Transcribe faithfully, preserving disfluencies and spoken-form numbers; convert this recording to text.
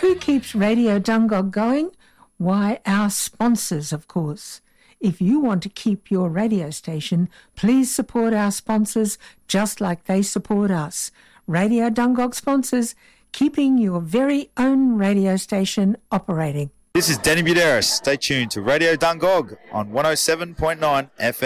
Who keeps Radio Dungog going? Why, our sponsors, of course. If you want to keep your radio station, please support our sponsors just like they support us. Radio Dungog sponsors, keeping your very own radio station operating. This is Danny Buderis. Stay tuned to Radio Dungog on one oh seven point nine F M.